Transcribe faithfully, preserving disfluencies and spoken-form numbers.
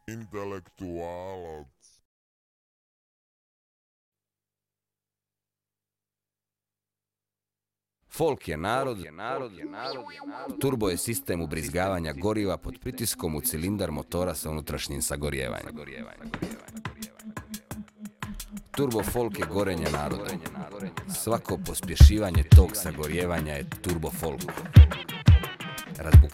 Intelektualac. Folk je narod, turbo je sistem ubrizgavanja goriva pod pritiskom u cilindar motora sa unutrašnjim sagorijevanjem. Turbo folk je gorenje naroda. Svako pospješivanje tog sagorijevanja je turbo folk. Razbukta